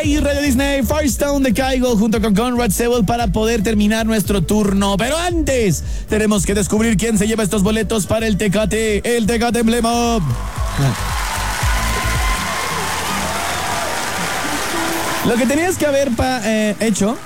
Radio Disney, Firestone de Caigo junto con Conrad Sewell para poder terminar nuestro turno. Pero antes, tenemos que descubrir quién se lleva estos boletos para el Tecate Emblema. Lo que tenías que haber hecho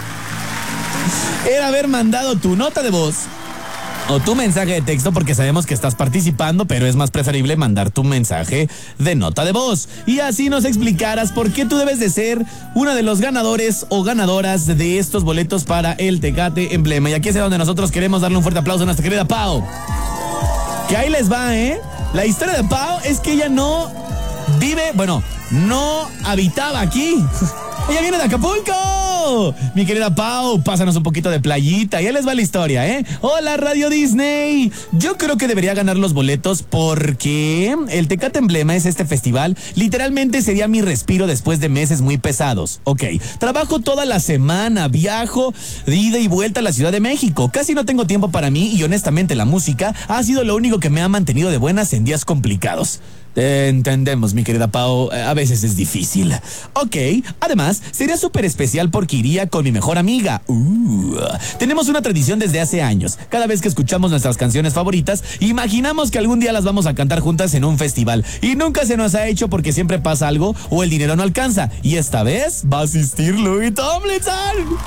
era haber mandado tu nota de voz o tu mensaje de texto, porque sabemos que estás participando, pero es más preferible mandar tu mensaje de nota de voz. Y así nos explicaras por qué tú debes de ser uno de los ganadores o ganadoras de estos boletos para el Tecate Emblema. Y aquí es donde nosotros queremos darle un fuerte aplauso a nuestra querida Pau. Que ahí les va, La historia de Pau es que ella no habitaba aquí. ¡Ella viene de Acapulco! Mi querida Pau, pásanos un poquito de playita. Ya les va la historia, Hola, Radio Disney. Yo creo que debería ganar los boletos porque el Tecate Emblema es este festival. Literalmente sería mi respiro después de meses muy pesados. Ok, trabajo toda la semana, viajo de ida y vuelta a la Ciudad de México. Casi no tengo tiempo para mí y honestamente la música ha sido lo único que me ha mantenido de buenas en días complicados. Entendemos, mi querida Pau, a veces es difícil. Ok, además, sería súper especial porque iría con mi mejor amiga. Tenemos una tradición desde hace años. Cada vez que escuchamos nuestras canciones favoritas, imaginamos que algún día las vamos a cantar juntas en un festival. Y nunca se nos ha hecho porque siempre pasa algo o el dinero no alcanza. Y esta vez va a asistir Louis Tomlinson.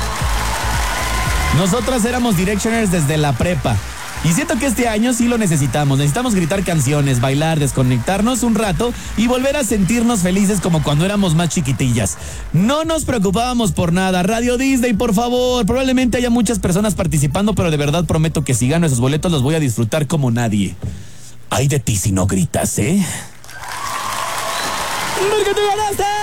Nosotras éramos Directioners desde la prepa. Y siento que este año sí lo necesitamos. Necesitamos gritar canciones, bailar, desconectarnos un rato y volver a sentirnos felices como cuando éramos más chiquitillas. No nos preocupábamos por nada. Radio Disney, por favor. Probablemente haya muchas personas participando, pero de verdad prometo que si gano esos boletos los voy a disfrutar como nadie. Ay de ti si no gritas, ¿Porque tú ganaste?